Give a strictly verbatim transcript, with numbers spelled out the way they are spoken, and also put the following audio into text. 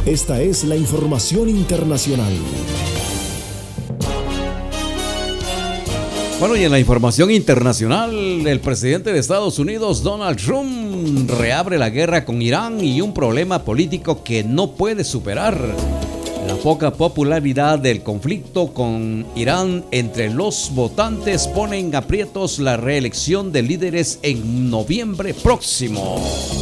Esta es la información internacional. Bueno, y en la información internacional, el presidente de Estados Unidos, Donald Trump, reabre la guerra con Irán y un problema político que no puede superar. La poca popularidad del conflicto con Irán entre los votantes pone en aprietos la reelección de líderes en noviembre próximo.